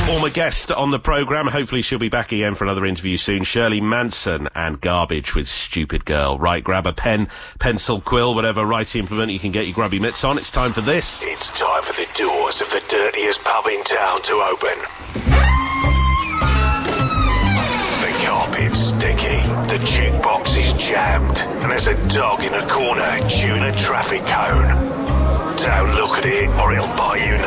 Former guest on the programme. Hopefully she'll be back again for another interview soon. Shirley Manson and Garbage with Stupid Girl. Right, grab a pen, pencil, quill, whatever writing implement you can get your grubby mitts on. It's time for this. It's time for the doors of the dirtiest pub in town to open. The carpet's sticky, the jukebox is jammed, and there's a dog in a corner chewing a traffic cone. Don't look at it or it'll bite you in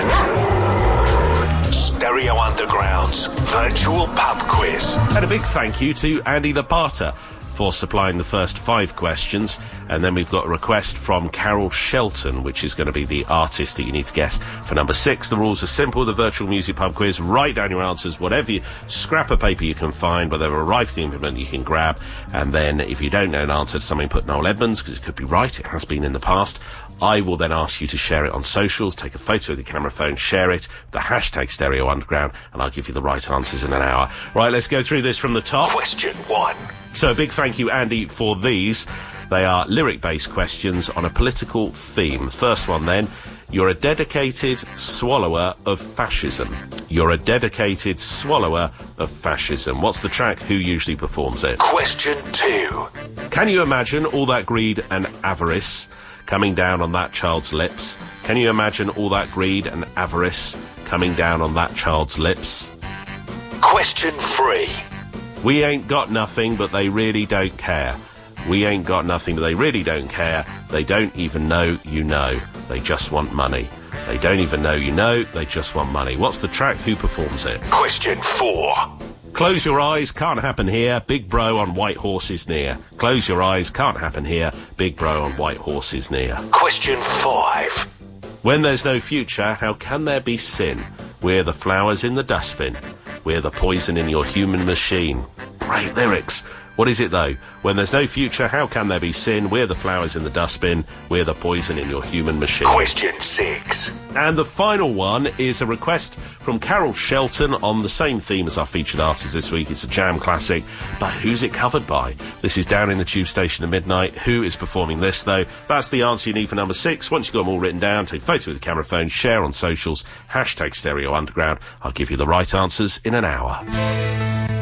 the... Stereo Underground's virtual pub quiz. And a big thank you to Andy Lapata for supplying the first 5 questions. And then we've got a request from Carol Shelton, which is going to be the artist that you need to guess for number 6. The rules are simple. The virtual music pub quiz. Write down your answers, whatever scrap of paper you can find, whatever a writing implement you can grab. And then if you don't know an answer to something, put Noel Edmonds, because it could be right. It has been in the past. I will then ask you to share it on socials, take a photo of the camera phone, share it, the hashtag Stereo Underground, and I'll give you the right answers in an hour. Right, let's go through this from the top. Question 1. So a big thank you, Andy, for these. They are lyric-based questions on a political theme. First one, then. You're a dedicated swallower of fascism. You're a dedicated swallower of fascism. What's the track? Who usually performs it? Question 2. Can you imagine all that greed and avarice coming down on that child's lips? Can you imagine all that greed and avarice coming down on that child's lips? Question 3. We ain't got nothing, but they really don't care. We ain't got nothing, but they really don't care. They don't even know you know. They just want money. They don't even know you know. They just want money. What's the track? Who performs it? Question 4. Close your eyes, can't happen here. Big bro on white horse is near. Close your eyes, can't happen here. Big bro on white horse is near. Question 5. When there's no future, how can there be sin? We're the flowers in the dustbin. We're the poison in your human machine. Great lyrics. What is it, though? When there's no future, how can there be sin? We're the flowers in the dustbin. We're the poison in your human machine. Question 6. And the final one is a request from Carol Shelton on the same theme as our featured artist this week. It's a jam classic, but who's it covered by? This is Down in the Tube Station at Midnight. Who is performing this, though? That's the answer you need for number 6. Once you've got them all written down, take a photo with the camera phone, share on socials, hashtag Stereo Underground. I'll give you the right answers in an hour.